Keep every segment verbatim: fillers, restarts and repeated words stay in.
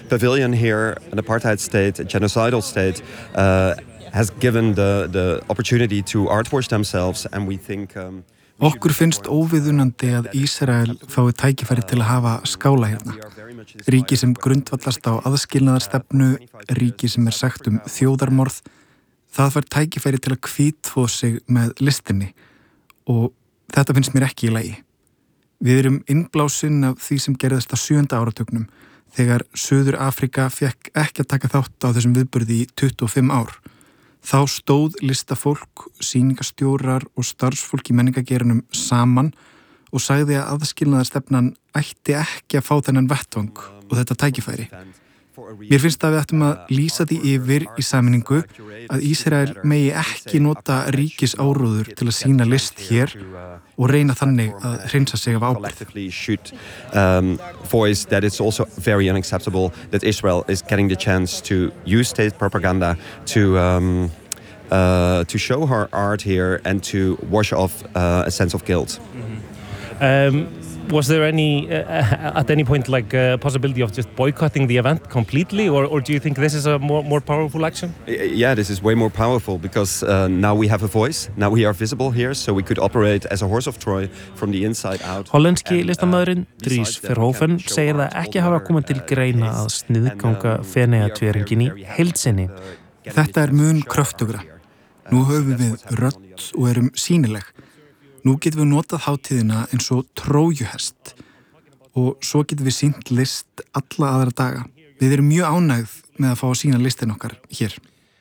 pavilion here, an apartheid state, a genocidal state, uh, has given the, the opportunity to artwash themselves, and we think... Um, Okkur finnst óviðunandi að Ísrael fái tækifæri til að hafa skála hérna. Ríki sem grundvallast á aðskilnaðarstefnu, ríki sem er sagt um þjóðarmorð, það fær tækifæri til að hvítþvo sig með listinni og þetta finnst mér ekki í lagi. Við erum innblásinn af því sem gerðist á sjöunda áratugnum þegar Suður Afrika fekk ekki að taka þátt á þessum viðburði í tuttugu og fimm ár. Þá stóð listafólk, sýningastjórar og starfsfólk í menningageiranum saman og sagði að aðskilnaðarstefnan ætti ekki að fá þennan vettvang og þetta tækifæri. Mér finnst að við ættum að lýsa því yfir í sameiningu að Ísrael megi ekki nota ríkisáróður til að sýna list hér og reyna þannig að hreinsa sig af ábyrgð. Um, voice that it's also very unacceptable that Israel is getting the chance to use state propaganda to um, uh, to show her art here and to wash off uh, a sense of guilt. Mm-hmm. um, Was there any, uh, at any point, like a uh, possibility of just boycotting the event completely, or, or do you think this is a more, more powerful action? Yeah, this is way more powerful because uh, now we have a voice, now we are visible here, so we could operate as a horse of Troy from the inside out. Hollenski listamæðurinn Dries Verhoeven segir það ekki hafa komið til greina að sniðganga Feneyjatvíæringinn í heild sinni. Þetta er mun kröftugra. Nú höfum við rödd og erum sýnileg. Nú getum við notað hátíðina eins og trójuhest og svo getum við sýnt list alla aðra daga. Við erum mjög ánægð með að fá að sýna listin okkar hér.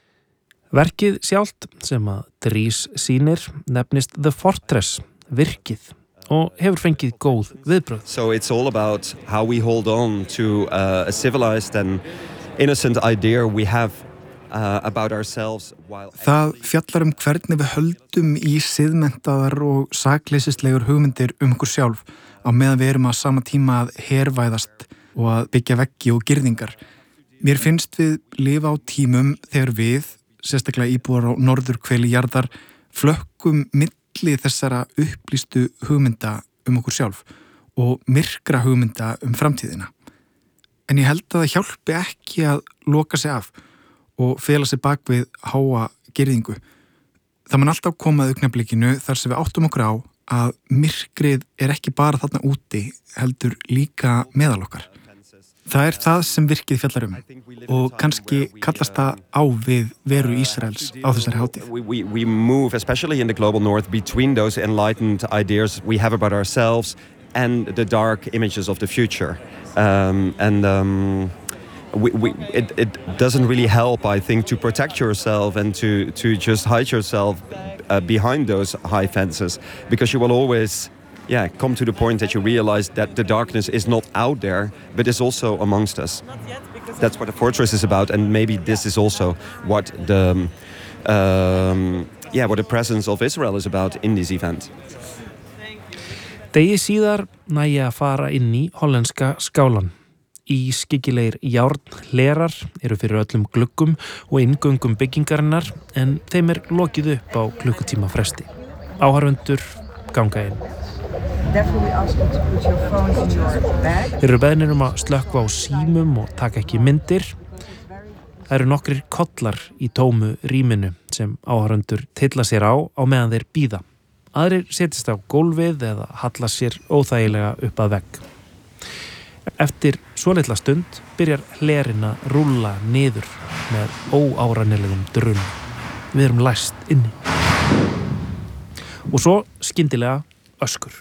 Verkið sjálft sem að Dries sýnir nefnist The Fortress, virkið, og hefur fengið góð viðbrögð. So it's all about how we hold on to uh, a civilized and innocent idea we have Uh, about ourselves while... Það fjallar um hvernig við höldum í siðmenntaðar og sakleysislegur hugmyndir um okkur sjálf á meðan við erum á sama tíma að hervæðast og að byggja veggi og girðingar. Mér finnst við lifa á tímum þegar við, sérstaklega íbúar á norðurhveli jarðar, flökkum milli þessara upplýstu hugmynda um okkur sjálf og myrkra hugmynda um framtíðina. En ég held að það hjálpi ekki að loka sig af og fela sig bak við háa girðingu. Það mun alltaf koma að augnablikinu þar sem við áttum okkur á að myrkrið er ekki bara þarna úti, heldur líka meðal okkar. Það er það sem virkið fjallar um og kannski kallast það á við veru Ísraels á þessari hátíð. We, we, we move, especially in the global north, between those enlightened ideas we have about ourselves and the dark images of the future. Um, and... Um, We, we, it, it doesn't really help, I think, to protect yourself and to, to just hide yourself uh, behind those high fences, because you will always yeah, come to the point that you realize that the darkness is not out there, but is also amongst us. That's what the fortress is about, and maybe this is also what the, um, yeah, what the presence of Israel is about in this event. Degi síðar nægja að fara inn í hollenska skálan. Ískyggilegir járnhlerar eru fyrir öllum gluggum og inngöngum byggingarinnar en þeim er lokið upp á klukkutíma fresti. Áhorfendur ganga inn. Þeir eru beðnir um að slökkva á símum og taka ekki myndir. Það eru nokkrir kollar í tómu rýminu sem áhorfendur tylla sér á á meðan þeir bíða. Aðrir setjast á gólfið eða halla sér óþægilega upp að vegg. Eftir svolitla stund byrjar hlerin að rúlla niður með óárænilegum drunum. Við erum læst inni. Og svo skyndilega öskur.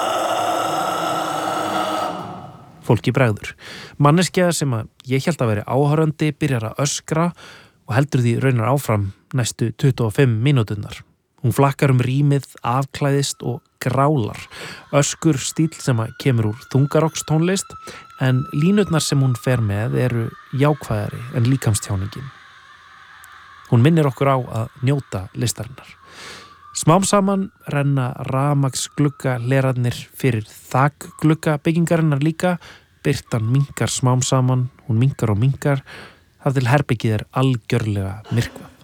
Fólki bregður. Manneskja sem að ég hélt að veri áhorfandi byrjar að öskra og heldur því raunar áfram næstu tuttugu og fimm mínúturnar. Hún flakkar um rýmið, afklæðist og grálar. Öskur stíll sem að kemur úr þungarokstónlist, en línurnar sem hún fer með eru jákvæðari en líkamstjáningin. Hún minnir okkur á að njóta listarinnar. Smám saman renna rafmagnsglugga hlerarnir fyrir þakglugga byggingarinnar líka. Birtan minkar smám saman, hún minkar og minkar, þar til herbergið er algjörlega myrkvað.